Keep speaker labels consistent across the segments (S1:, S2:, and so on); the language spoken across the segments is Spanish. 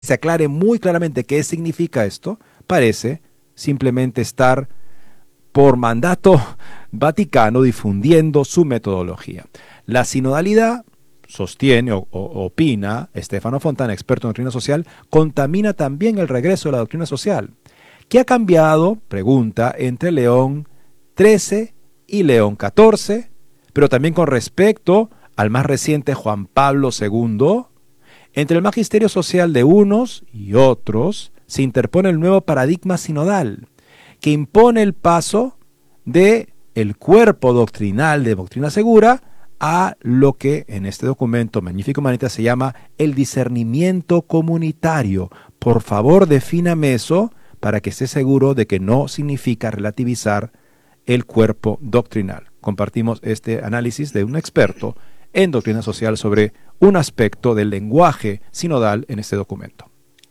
S1: se aclare muy claramente qué significa esto, parece simplemente estar por mandato vaticano difundiendo su metodología. La sinodalidad, sostiene o opina Stefano Fontana, experto en doctrina social, contamina también el regreso de la doctrina social. ¿Qué ha cambiado? Pregunta, entre León XIII y León XIV, pero también con respecto al más reciente Juan Pablo II. Entre el magisterio social de unos y otros se interpone el nuevo paradigma sinodal, que impone el paso de el cuerpo doctrinal de doctrina segura a lo que en este documento Magnificat Humanitas se llama el discernimiento comunitario. Por favor, defíname eso para que esté seguro de que no significa relativizar el cuerpo doctrinal. Compartimos este análisis de un experto en doctrina social sobre un aspecto del lenguaje sinodal en este documento.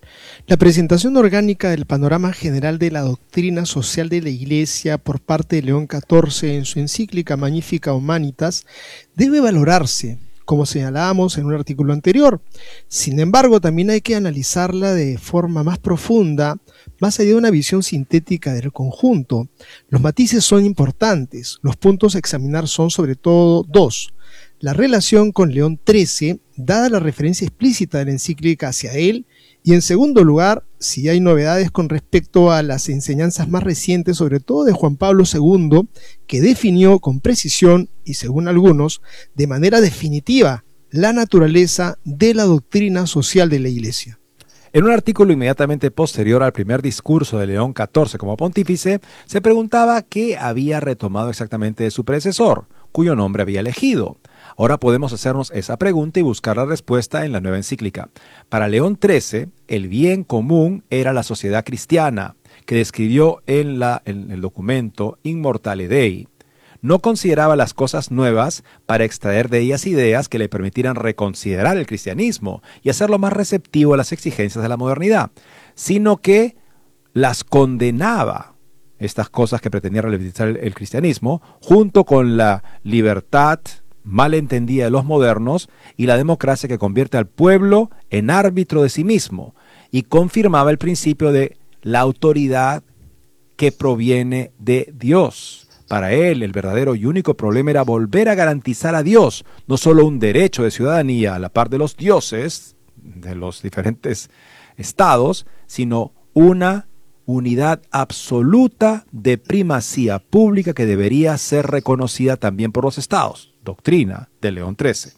S2: La presentación orgánica del panorama general de la doctrina social de la Iglesia por parte de León XIV en su encíclica Magnificat Humanitas debe valorarse, como señalábamos en un artículo anterior. Sin embargo, también hay que analizarla de forma más profunda, más allá de una visión sintética del conjunto. Los matices son importantes. Los puntos a examinar son sobre todo dos: la relación con León XIII, dada la referencia explícita de la encíclica hacia él, y en segundo lugar, si hay novedades con respecto a las enseñanzas más recientes, sobre todo de Juan Pablo II, que definió con precisión y, según algunos, de manera definitiva, la naturaleza de la doctrina social de la Iglesia.
S1: En un artículo inmediatamente posterior al primer discurso de León XIV como pontífice, se preguntaba qué había retomado exactamente de su predecesor, cuyo nombre había elegido. Ahora podemos hacernos esa pregunta y buscar la respuesta en la nueva encíclica. Para León XIII, el bien común era la sociedad cristiana, que describió en el documento Immortale Dei. No consideraba las cosas nuevas para extraer de ellas ideas que le permitieran reconsiderar el cristianismo y hacerlo más receptivo a las exigencias de la modernidad, sino que las condenaba, estas cosas que pretendía relativizar el cristianismo, junto con la libertad malentendida de los modernos y la democracia que convierte al pueblo en árbitro de sí mismo, y confirmaba el principio de la autoridad que proviene de Dios. Para él, el verdadero y único problema era volver a garantizar a Dios no solo un derecho de ciudadanía a la par de los dioses de los diferentes estados, sino una unidad absoluta de primacía pública que debería ser reconocida también por los estados. Doctrina de León XIII.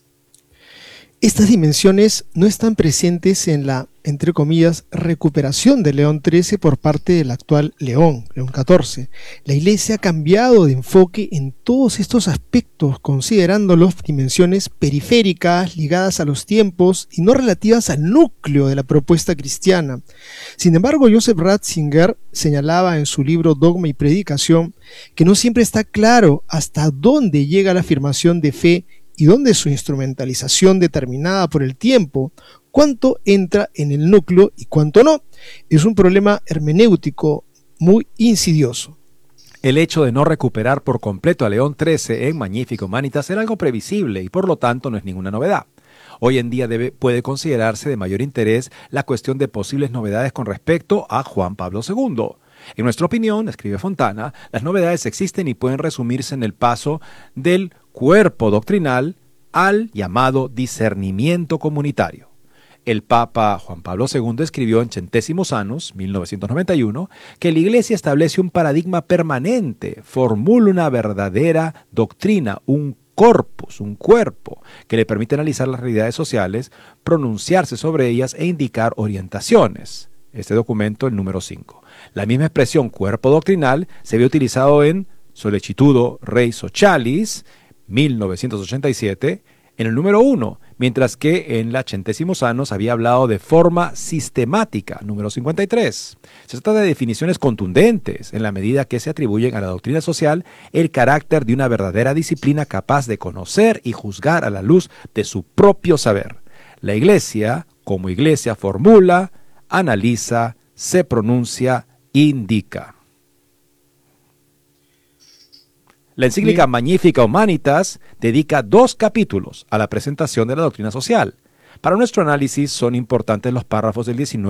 S2: Estas dimensiones no están presentes en la, entre comillas, recuperación de León XIII por parte del actual León XIV. La Iglesia ha cambiado de enfoque en todos estos aspectos, considerándolos dimensiones periféricas, ligadas a los tiempos y no relativas al núcleo de la propuesta cristiana. Sin embargo, Joseph Ratzinger señalaba en su libro Dogma y Predicación que no siempre está claro hasta dónde llega la afirmación de fe y dónde su instrumentalización determinada por el tiempo, cuánto entra en el núcleo y cuánto no. Es un problema hermenéutico muy insidioso.
S1: El hecho de no recuperar por completo a León XIII en Magnificat Humanitas era algo previsible y por lo tanto no es ninguna novedad. Hoy en día puede considerarse de mayor interés la cuestión de posibles novedades con respecto a Juan Pablo II. En nuestra opinión, escribe Fontana, las novedades existen y pueden resumirse en el paso del cuerpo doctrinal al llamado discernimiento comunitario. El Papa Juan Pablo II escribió en Centésimos Annus, 1991, que la Iglesia establece un paradigma permanente, formula una verdadera doctrina, un corpus, un cuerpo, que le permite analizar las realidades sociales, pronunciarse sobre ellas e indicar orientaciones. Este documento, el número 5. La misma expresión cuerpo doctrinal se había utilizado en Sollecitudo Rei Socialis, 1987, en el número 1, mientras que en la Centésimos Annus había hablado de forma sistemática, número 53. Se trata de definiciones contundentes en la medida que se atribuyen a la doctrina social el carácter de una verdadera disciplina capaz de conocer y juzgar a la luz de su propio saber. La Iglesia, como Iglesia, formula, analiza, se pronuncia, indica. La encíclica Magnificat Humanitas dedica 2 capítulos a la presentación de la doctrina social. Para nuestro análisis son importantes los párrafos del 19